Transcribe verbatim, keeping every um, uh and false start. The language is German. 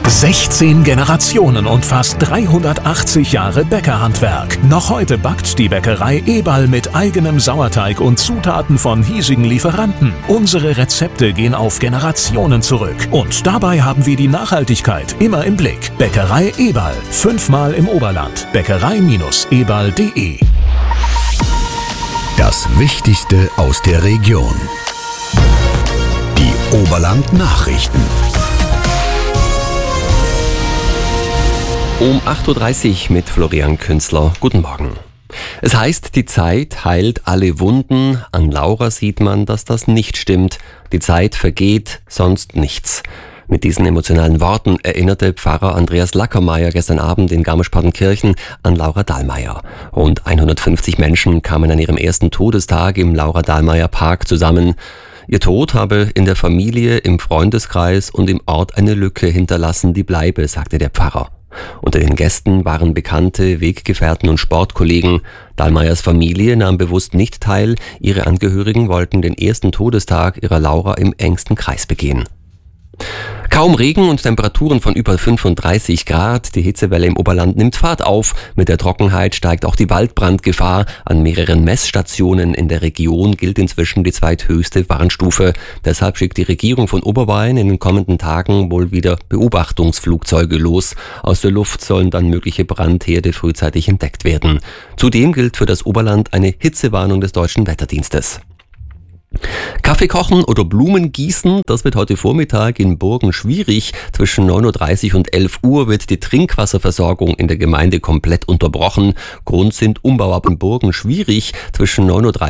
sechzehn Generationen und fast dreihundertachtzig Jahre Bäckerhandwerk. Noch heute backt die Bäckerei Eberl mit eigenem Sauerteig und Zutaten von hiesigen Lieferanten. Unsere Rezepte gehen auf Generationen zurück. Und dabei haben wir die Nachhaltigkeit immer im Blick. Bäckerei Eberl. Fünfmal im Oberland. Bäckerei Eberl punkt de. Das Wichtigste aus der Region. Die Oberland-Nachrichten. Um acht Uhr dreißig mit Florian Künzler. Guten Morgen. Es heißt, die Zeit heilt alle Wunden. An Laura sieht man, dass das nicht stimmt. Die Zeit vergeht, sonst nichts. Mit diesen emotionalen Worten erinnerte Pfarrer Andreas Lackermeier gestern Abend in Garmisch-Partenkirchen an Laura Dahlmeier. Rund hundertfünfzig Menschen kamen an ihrem ersten Todestag im Laura-Dahlmeier-Park zusammen. Ihr Tod habe in der Familie, im Freundeskreis und im Ort eine Lücke hinterlassen, die bleibe, sagte der Pfarrer. Unter den Gästen waren Bekannte, Weggefährten und Sportkollegen. Dahlmeiers Familie nahm bewusst nicht teil. Ihre Angehörigen wollten den ersten Todestag ihrer Laura im engsten Kreis begehen. Kaum Regen und Temperaturen von über fünfunddreißig Grad. Die Hitzewelle im Oberland nimmt Fahrt auf. Mit der Trockenheit steigt auch die Waldbrandgefahr. An mehreren Messstationen in der Region gilt inzwischen die zweithöchste Warnstufe. Deshalb schickt die Regierung von Oberbayern in den kommenden Tagen wohl wieder Beobachtungsflugzeuge los. Aus der Luft sollen dann mögliche Brandherde frühzeitig entdeckt werden. Zudem gilt für das Oberland eine Hitzewarnung des Deutschen Wetterdienstes. Kaffee kochen oder Blumen gießen, das wird heute Vormittag in Burgen schwierig. Zwischen neun Uhr dreißig und elf Uhr wird die Trinkwasserversorgung in der Gemeinde komplett unterbrochen. Grund sind Umbauarbeiten in Burgen schwierig. Zwischen neun Uhr dreißig